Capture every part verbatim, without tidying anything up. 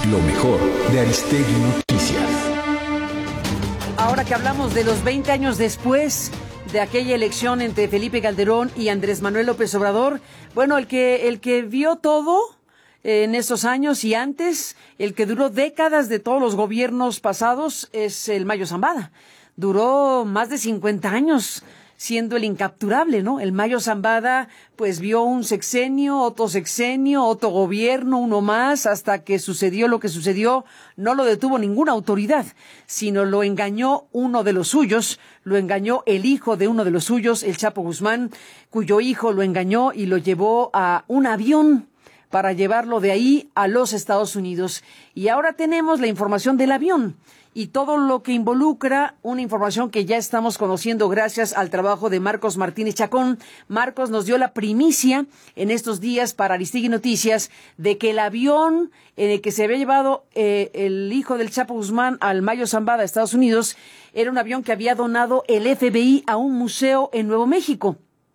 Lo mejor de Aristegui Noticias. Ahora que hablamos de los veinte años después de aquella elección entre Felipe Calderón y Andrés Manuel López Obrador, bueno, el que, el que vio todo en esos años y antes, el que duró décadas de todos los gobiernos pasados, es el Mayo Zambada. Duró más de cincuenta años siendo el incapturable, ¿no? El Mayo Zambada, pues vio un sexenio, otro sexenio, otro gobierno, uno más, hasta que sucedió lo que sucedió. No lo detuvo ninguna autoridad, sino lo engañó uno de los suyos, lo engañó el hijo de uno de los suyos, el Chapo Guzmán, cuyo hijo lo engañó y lo llevó a un avión para llevarlo de ahí a los Estados Unidos. Y ahora tenemos la información del avión y todo lo que involucra, una información que ya estamos conociendo gracias al trabajo de Marcos Martínez Chacón. Marcos nos dio la primicia en estos días para Aristegui Noticias de que el avión en el que se había llevado eh, el hijo del Chapo Guzmán al Mayo Zambada a Estados Unidos era un avión que había donado el F B I a un museo en Nuevo México.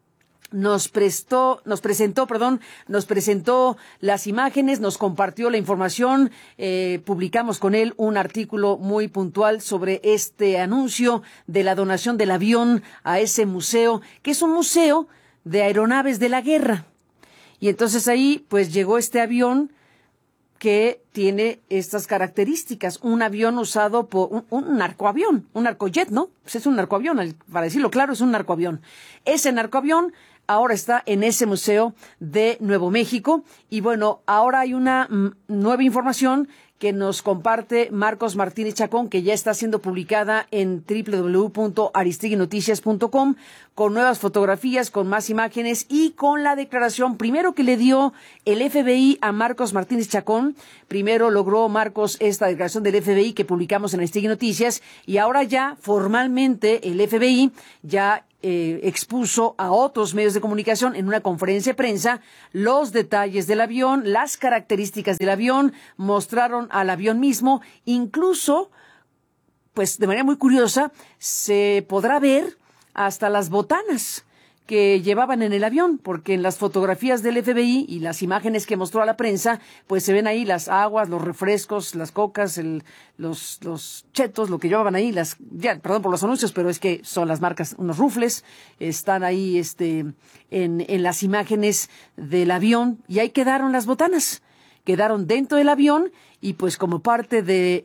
Nos prestó, nos presentó, perdón, nos presentó las imágenes, nos compartió la información, eh, publicamos con él un artículo muy puntual sobre este anuncio de la donación del avión a ese museo, que es un museo de aeronaves de la guerra. Y entonces ahí, pues llegó este avión que tiene estas características, un avión usado por un, un narcoavión, un narcojet, ¿no? Pues es un narcoavión, para decirlo claro, es un narcoavión. Ese narcoavión ahora está en ese museo de Nuevo México y bueno, ahora hay una mm, nueva información que nos comparte Marcos Martínez Chacón, que ya está siendo publicada en doble u doble u doble u punto aristegui noticias punto com, con nuevas fotografías, con más imágenes y con la declaración primero que le dio el F B I a Marcos Martínez Chacón. Primero logró Marcos esta declaración del F B I que publicamos en Aristegui Noticias y ahora ya formalmente el F B I ya Eh, expuso a otros medios de comunicación en una conferencia de prensa los detalles del avión, las características del avión, mostraron al avión mismo, incluso, pues de manera muy curiosa, se podrá ver hasta las botanas que llevaban en el avión, porque en las fotografías del F B I y las imágenes que mostró a la prensa, pues se ven ahí las aguas, los refrescos, las cocas, el, los, los chetos, lo que llevaban ahí, las, ya, perdón por los anuncios, pero es que son las marcas, unos rufles, están ahí, este, en, en las imágenes del avión, y ahí quedaron las botanas, quedaron dentro del avión, y pues como parte de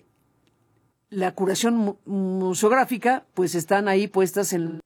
la curación mu museográfica, pues están ahí puestas en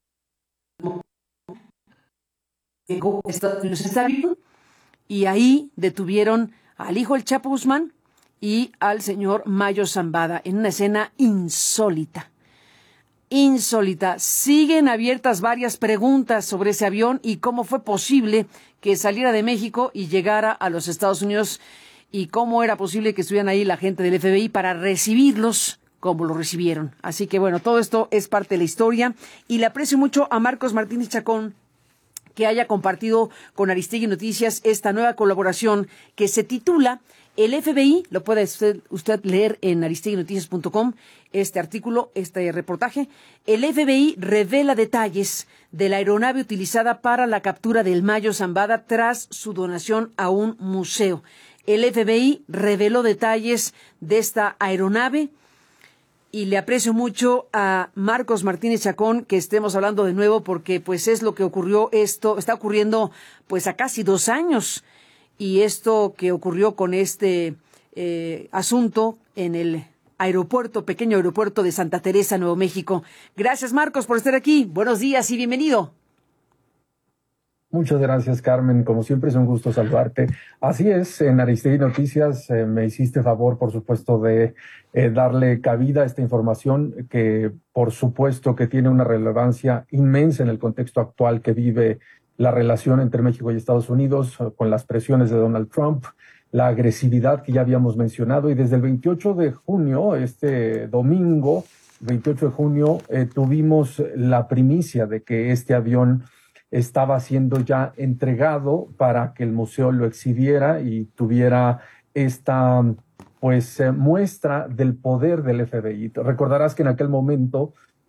y ahí detuvieron al hijo del Chapo Guzmán y al señor Mayo Zambada en una escena insólita. Insólita. Siguen abiertas varias preguntas sobre ese avión y cómo fue posible que saliera de México y llegara a los Estados Unidos y cómo era posible que estuvieran ahí la gente del F B I para recibirlos como lo recibieron. Así que bueno, todo esto es parte de la historia y le aprecio mucho a Marcos Martínez Chacón que haya compartido con Aristegui Noticias esta nueva colaboración que se titula El F B I, lo puede usted, usted leer en aristegui noticias punto com, este artículo, este reportaje. El F B I revela detalles de la aeronave utilizada para la captura del Mayo Zambada tras su donación a un museo. El F B I reveló detalles de esta aeronave. Y le aprecio mucho a Marcos Martínez Chacón que estemos hablando de nuevo porque pues es lo que ocurrió, esto está ocurriendo pues a casi dos años y esto que ocurrió con este eh, asunto en el aeropuerto, pequeño aeropuerto de Santa Teresa, Nuevo México. Gracias Marcos por estar aquí, buenos días y bienvenido. Muchas gracias, Carmen. Como siempre es un gusto saludarte. Así es, en Aristegui Noticias eh, me hiciste favor, por supuesto, de eh, darle cabida a esta información que, por supuesto, que tiene una relevancia inmensa en el contexto actual que vive la relación entre México y Estados Unidos, con las presiones de Donald Trump, la agresividad que ya habíamos mencionado. Y desde el veintiocho de junio, este domingo, veintiocho de junio, eh, tuvimos la primicia de que este avión estaba siendo ya entregado para que el museo lo exhibiera y tuviera esta pues eh, muestra del poder del F B I. Recordarás que en aquel momento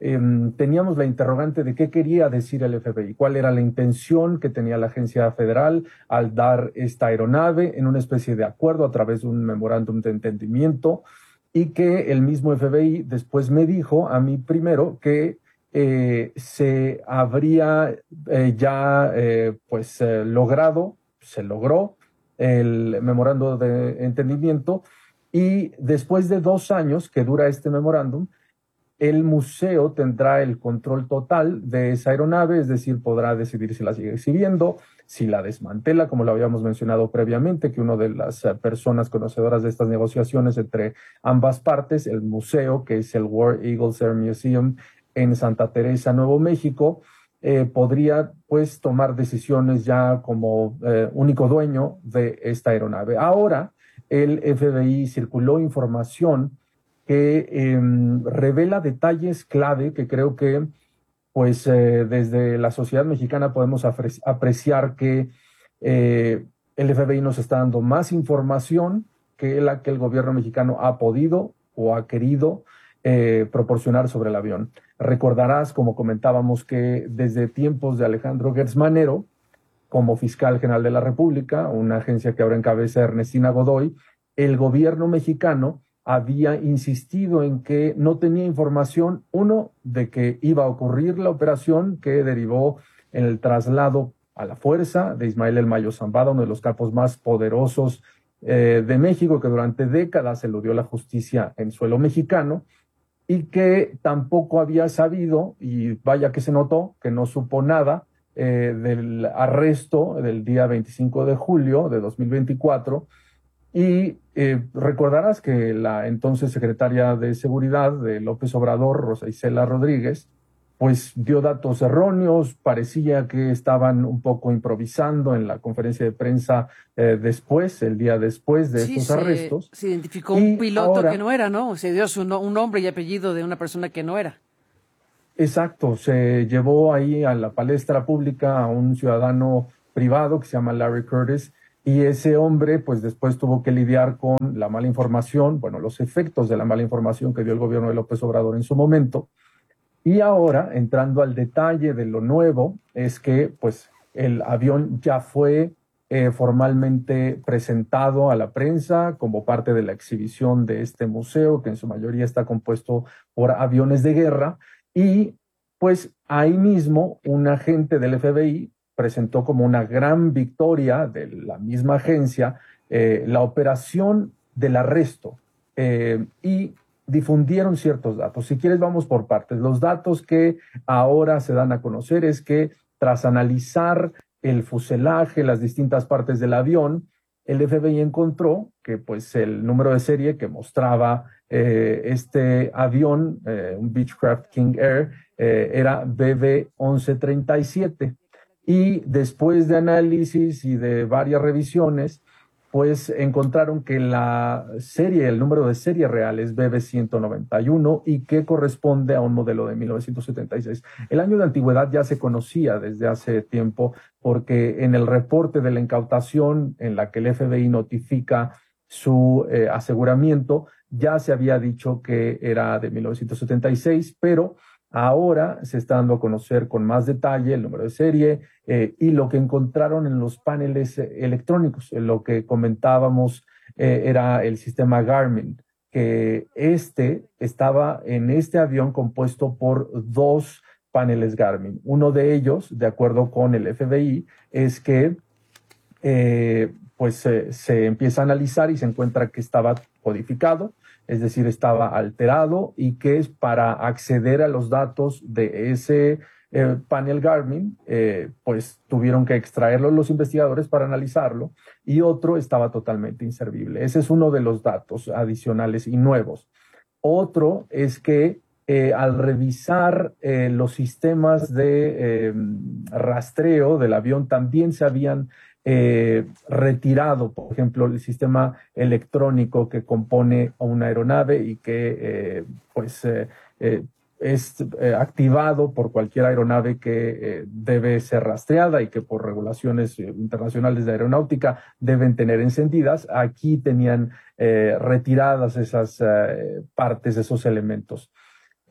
eh, teníamos la interrogante de qué quería decir el F B I, cuál era la intención que tenía la agencia federal al dar esta aeronave en una especie de acuerdo a través de un memorándum de entendimiento, y que el mismo F B I después me dijo a mí primero que eh, se habría eh, ya eh, pues eh, logrado, se logró el memorándum de entendimiento, y después de dos años que dura este memorándum, el museo tendrá el control total de esa aeronave, es decir, podrá decidir si la sigue exhibiendo, si la desmantela, como lo habíamos mencionado previamente, que una de las uh, personas conocedoras de estas negociaciones entre ambas partes, el museo, que es el War Eagles Air Museum en Santa Teresa, Nuevo México, eh, podría pues tomar decisiones ya como eh, único dueño de esta aeronave. Ahora, el F B I circuló información que eh, revela detalles clave que creo que pues eh, desde la sociedad mexicana podemos apreciar que eh, el F B I nos está dando más información que la que el gobierno mexicano ha podido o ha querido eh, proporcionar sobre el avión. Recordarás, como comentábamos, que desde tiempos de Alejandro Gertz Manero, como fiscal general de la República, una agencia que ahora encabeza Ernestina Godoy, el gobierno mexicano había insistido en que no tenía información, uno, de que iba a ocurrir la operación que derivó en el traslado a la fuerza de Ismael El Mayo Zambada, uno de los capos más poderosos eh, de México, que durante décadas eludió la justicia en suelo mexicano, y que tampoco había sabido, y vaya que se notó, que no supo nada eh, del arresto del día veinticinco de julio de dos mil veinticuatro, y eh, recordarás que la entonces secretaria de Seguridad de López Obrador, Rosa Isela Rodríguez, pues dio datos erróneos, parecía que estaban un poco improvisando en la conferencia de prensa eh, después, el día después de sí, estos se, arrestos. Se identificó un piloto ahora, que no era, ¿no? Se dio su no, un nombre y apellido de una persona que no era. Exacto, se llevó ahí a la palestra pública a un ciudadano privado que se llama Larry Curtis, y ese hombre pues después tuvo que lidiar con la mala información, bueno, los efectos de la mala información que dio el gobierno de López Obrador en su momento. Y ahora, entrando al detalle de lo nuevo, es que pues el avión ya fue eh, formalmente presentado a la prensa como parte de la exhibición de este museo, que en su mayoría está compuesto por aviones de guerra, y pues ahí mismo un agente del F B I presentó como una gran victoria de la misma agencia eh, la operación del arresto eh, y difundieron ciertos datos. Si quieres, vamos por partes. Los datos que ahora se dan a conocer es que tras analizar el fuselaje, las distintas partes del avión, el F B I encontró que pues el número de serie que mostraba eh, este avión, eh, un Beechcraft King Air, eh, era B B once treinta y siete. Y después de análisis y de varias revisiones, pues encontraron que la serie, el número de serie real es B B ciento noventa y uno y que corresponde a un modelo de mil novecientos setenta y seis. El año de antigüedad ya se conocía desde hace tiempo porque en el reporte de la incautación en la que el F B I notifica su eh, aseguramiento, ya se había dicho que era de mil novecientos setenta y seis, pero ahora se está dando a conocer con más detalle el número de serie eh, y lo que encontraron en los paneles eh, electrónicos. Lo que comentábamos eh, era el sistema Garmin, que este estaba en este avión compuesto por dos paneles Garmin. Uno de ellos, de acuerdo con el F B I, es que eh, pues eh, se empieza a analizar y se encuentra que estaba codificado, es decir, estaba alterado, y que es para acceder a los datos de ese eh, panel Garmin, eh, pues tuvieron que extraerlo los investigadores para analizarlo, y otro estaba totalmente inservible. Ese es uno de los datos adicionales y nuevos. Otro es que eh, al revisar eh, los sistemas de eh, rastreo del avión también se habían Eh, retirado, por ejemplo, el sistema electrónico que compone a una aeronave y que eh, pues eh, eh, es eh, activado por cualquier aeronave que eh, debe ser rastreada y que por regulaciones eh, internacionales de aeronáutica deben tener encendidas. Aquí tenían eh, retiradas esas eh, partes, esos elementos. Eh,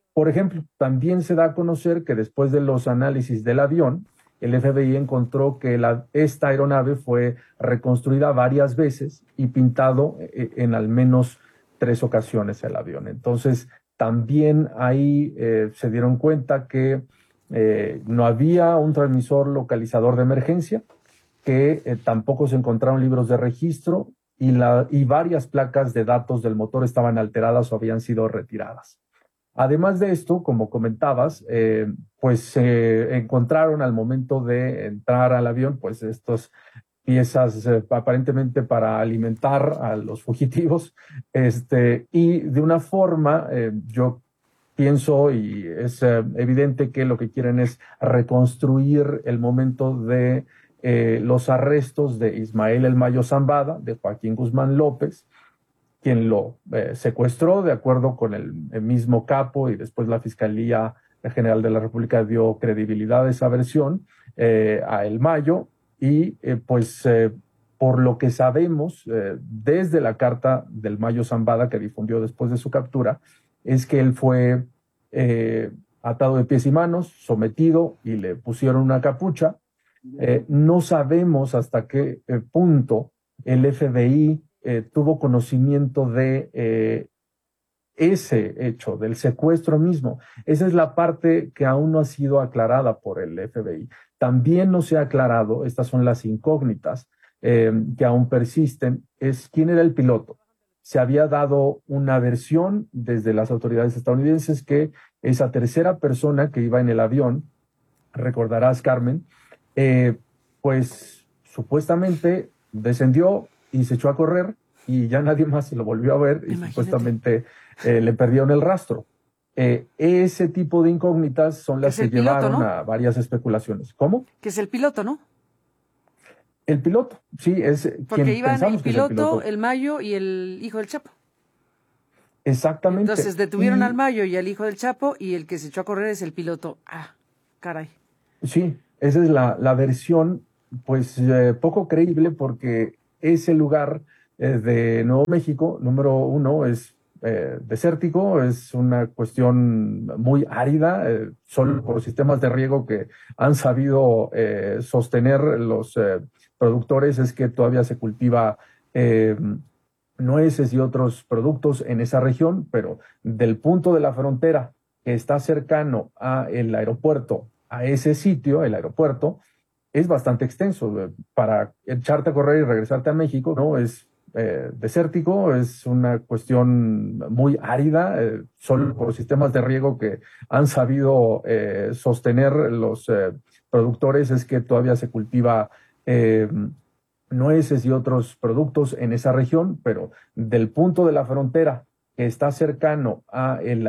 Por ejemplo, también se da a conocer que después de los análisis del avión, el F B I encontró que la, esta aeronave fue reconstruida varias veces y pintado en al menos tres ocasiones el avión. Entonces, también ahí eh, se dieron cuenta que eh, no había un transmisor localizador de emergencia, que eh, tampoco se encontraron libros de registro y, la, y varias placas de datos del motor estaban alteradas o habían sido retiradas. Además de esto, como comentabas, eh, pues se eh, encontraron al momento de entrar al avión, pues estas piezas eh, aparentemente para alimentar a los fugitivos, este, y de una forma, eh, yo pienso y es eh, evidente que lo que quieren es reconstruir el momento de eh, los arrestos de Ismael El Mayo Zambada, de Joaquín Guzmán López, quien lo eh, secuestró de acuerdo con el, el mismo capo, y después la Fiscalía General de la República dio credibilidad a esa versión eh, a El Mayo, y eh, pues eh, por lo que sabemos eh, desde la carta del Mayo Zambada que difundió después de su captura, es que él fue eh, atado de pies y manos, sometido y le pusieron una capucha. Eh, no sabemos hasta qué eh, punto el F B I eh, tuvo conocimiento de eh, ese hecho, del secuestro mismo. Esa es la parte que aún no ha sido aclarada por el F B I. También no se ha aclarado, estas son las incógnitas eh, que aún persisten, es quién era el piloto. Se había dado una versión desde las autoridades estadounidenses que esa tercera persona que iba en el avión, recordarás, Carmen, eh, pues supuestamente descendió y se echó a correr y ya nadie más se lo volvió a ver. Imagínate. Y supuestamente eh, le perdieron el rastro. Eh, ese tipo de incógnitas son las que, que llevaron piloto, ¿no? a varias especulaciones. ¿Cómo? Que es el piloto, ¿no? El piloto, sí, es porque quien iban el piloto, el piloto, el Mayo y el hijo del Chapo. Exactamente. Entonces detuvieron y... al Mayo y al hijo del Chapo, y el que se echó a correr es el piloto. Ah, caray. Sí, esa es la, la versión, pues eh, poco creíble, porque ese lugar eh, de Nuevo México, número uno, es eh, desértico, es una cuestión muy árida, eh, solo por sistemas de riego que han sabido eh, sostener los eh, productores, es que todavía se cultiva eh, nueces y otros productos en esa región, pero del punto de la frontera que está cercano al aeropuerto, a ese sitio, el aeropuerto, es bastante extenso. Para echarte a correr y regresarte a México, ¿no? Es eh, desértico, es una cuestión muy árida, eh, solo por sistemas de riego que han sabido eh, sostener los eh, productores, es que todavía se cultiva eh, nueces y otros productos en esa región, pero del punto de la frontera que está cercano a el